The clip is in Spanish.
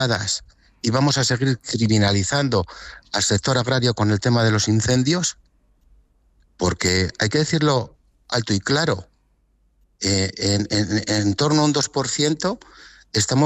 y vamos a seguir criminalizando al sector agrario con el tema de los incendios, porque hay que decirlo alto y claro, en torno a un 2% estamos